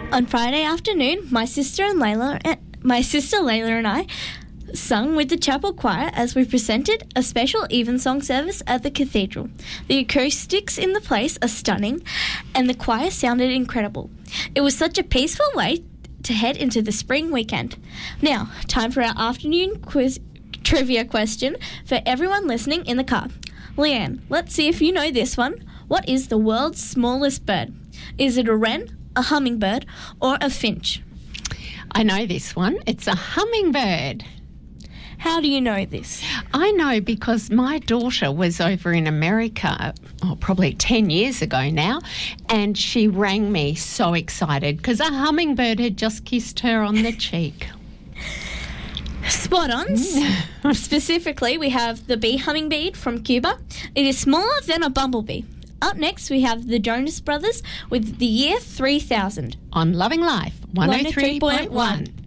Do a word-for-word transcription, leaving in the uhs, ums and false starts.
On Friday afternoon, my sister and Layla, eh, my sister Layla and I sung with the chapel choir as we presented a special evensong service at the cathedral. The acoustics in the place are stunning and the choir sounded incredible. It was such a peaceful way to head into the spring weekend. Now, time for our afternoon quiz trivia question for everyone listening in the car. Leanne, let's see if you know this one. What is the world's smallest bird? Is it a wren, a hummingbird, or a finch? I know this one. It's a hummingbird. How do you know this? I know because my daughter was over in America, oh, probably ten years ago now, and she rang me so excited because a hummingbird had just kissed her on the cheek. Spot on. Specifically, we have the bee hummingbird from Cuba. It is smaller than a bumblebee. Up next, we have the Jonas Brothers with the year three thousand. On Loving Life, one oh three point one.